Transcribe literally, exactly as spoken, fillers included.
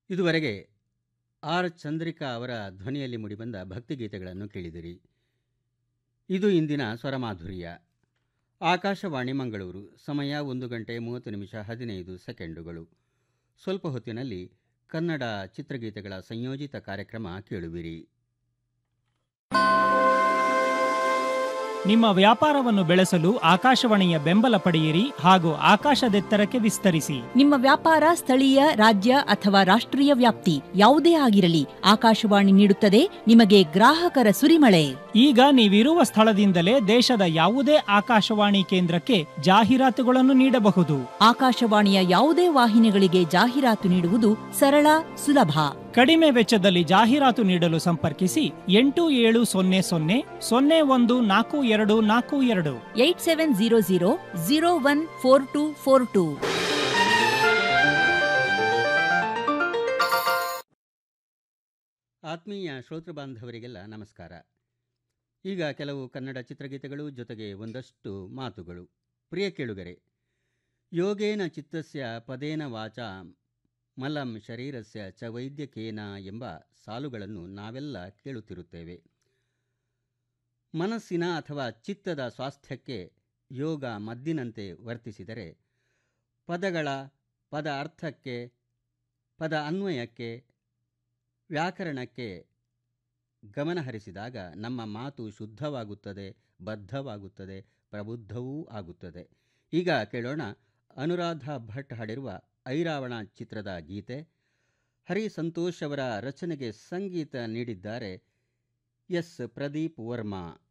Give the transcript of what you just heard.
ಇದುವರೆಗೆ ಆರ್ ಚಂದ್ರಿಕಾ ಅವರ ಧ್ವನಿಯಲ್ಲಿ ಮೂಡಿಬಂದ ಭಕ್ತಿಗೀತೆಗಳನ್ನು ಕೇಳಿದಿರಿ. ಇದು ಇಂದಿನ ಸ್ವರಮಾಧುರ್ಯ. ಆಕಾಶವಾಣಿ ಮಂಗಳೂರು. ಸಮಯ ಒಂದು ಗಂಟೆ ಮೂವತ್ತು ನಿಮಿಷ ಹದಿನೈದು ಸೆಕೆಂಡುಗಳು. ಸ್ವಲ್ಪ ಹೊತ್ತಿನಲ್ಲಿ ಕನ್ನಡ ಚಿತ್ರಗೀತೆಗಳ ಸಂಯೋಜಿತ ಕಾರ್ಯಕ್ರಮ ಕೇಳುವಿರಿ. ನಿಮ್ಮ ವ್ಯಾಪಾರವನ್ನು ಬೆಳೆಸಲು ಆಕಾಶವಾಣಿಯ ಬೆಂಬಲ ಪಡೆಯಿರಿ ಹಾಗೂ ಆಕಾಶದೆತ್ತರಕ್ಕೆ ವಿಸ್ತರಿಸಿ. ನಿಮ್ಮ ವ್ಯಾಪಾರ ಸ್ಥಳೀಯ, ರಾಜ್ಯ ಅಥವಾ ರಾಷ್ಟ್ರೀಯ ವ್ಯಾಪ್ತಿ ಯಾವುದೇ ಆಗಿರಲಿ, ಆಕಾಶವಾಣಿ ನೀಡುತ್ತದೆ ನಿಮಗೆ ಗ್ರಾಹಕರ ಸುರಿಮಳೆ. ಈಗ ನೀವಿರುವ ಸ್ಥಳದಿಂದಲೇ ದೇಶದ ಯಾವುದೇ ಆಕಾಶವಾಣಿ ಕೇಂದ್ರಕ್ಕೆ ಜಾಹೀರಾತುಗಳನ್ನು ನೀಡಬಹುದು. ಆಕಾಶವಾಣಿಯ ಯಾವುದೇ ವಾಹಿನಿಗಳಿಗೆ ಜಾಹೀರಾತು ನೀಡುವುದು ಸರಳ, ಸುಲಭ. ಕಡಿಮೆ ವೆಚ್ಚದಲ್ಲಿ ಜಾಹೀರಾತು ನೀಡಲು ಸಂಪರ್ಕಿಸಿ ಎಂಟು ಏಳು ಸೊನ್ನೆ ಸೊನ್ನೆ ಸೊನ್ನೆ ಒಂದು ನಾಲ್ಕು ಎರಡು ನಾಲ್ಕು ಎರಡು eight seven zero zero zero one four to four to. ಆತ್ಮೀಯ ಶ್ರೋತೃ ಬಾಂಧವರಿಗೆಲ್ಲ ನಮಸ್ಕಾರ. ಈಗ ಕೆಲವು ಕನ್ನಡ ಚಿತ್ರಗೀತೆಗಳು, ಜೊತೆಗೆ ಒಂದಷ್ಟು ಮಾತುಗಳು. ಪ್ರಿಯ ಕೇಳುಗರೆ, ಯೋಗೇನ ಚಿತ್ತಸ್ಯ ಪದೇನ ವಾಚ ಮಲಂ ಶರೀರಸ್ಯ ಚ ವೈದ್ಯಕೇನ ಎಂಬ ಸಾಲುಗಳನ್ನು ನಾವೆಲ್ಲ ಕೇಳುತ್ತಿರುತ್ತೇವೆ. ಮನಸ್ಸಿನ ಅಥವಾ ಚಿತ್ತದ ಸ್ವಾಸ್ಥ್ಯಕ್ಕೆ ಯೋಗ ಮದ್ದಿನಂತೆ ವರ್ತಿಸಿದರೆ, ಪದಗಳ ಪದ ಅರ್ಥಕ್ಕೆ, ಪದ ಅನ್ವಯಕ್ಕೆ, ವ್ಯಾಕರಣಕ್ಕೆ ಗಮನಹರಿಸಿದಾಗ ನಮ್ಮ ಮಾತು ಶುದ್ಧವಾಗುತ್ತದೆ, ಬದ್ಧವಾಗುತ್ತದೆ, ಪ್ರಬುದ್ಧವೂ ಆಗುತ್ತದೆ. ಈಗ ಕೇಳೋಣ ಅನುರಾಧ ಭಟ್ ಹಾಡಿರುವ ಐರಾವಣ ಚಿತ್ರದ ಗೀತೆ. ಹರಿ ಸಂತೋಷ್ ಅವರ ರಚನೆಗೆ ಸಂಗೀತ ನೀಡಿದ್ದಾರೆ ಎಸ್ ಪ್ರದೀಪ್ ವರ್ಮಾ.